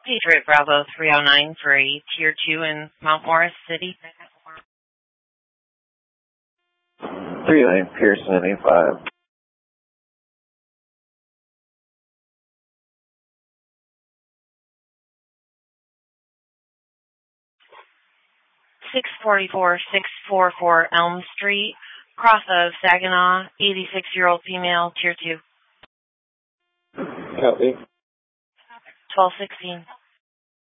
Patriot Bravo 309 for a Tier 2 in Mount Morris City. 39 Pearson, 85. 644 Elm Street, cross of Saginaw, 86-year-old female, Tier 2. Copy. 1216.